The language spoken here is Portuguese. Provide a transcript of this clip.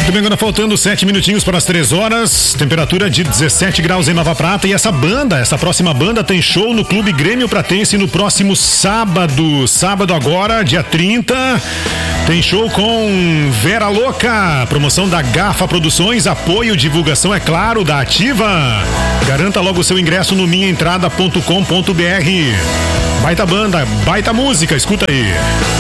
Muito bem, agora faltando 7 minutinhos para as 3 horas, temperatura de 17 graus em Nova Prata. E essa próxima banda tem show no Clube Grêmio Pratense no próximo sábado. Sábado agora, dia 30, tem show com Vera Louca, promoção da Gafa Produções, apoio, divulgação, é claro, da Ativa. Garanta logo o seu ingresso no minhaentrada.com.br. Baita banda, baita música, escuta aí.